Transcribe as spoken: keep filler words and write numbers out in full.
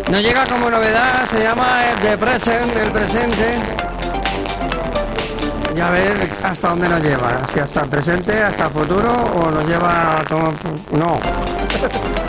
Nos llega como novedad, se llama The Present, el presente. Y a ver hasta dónde nos lleva, si hasta el presente, hasta el futuro o nos lleva a todo... No.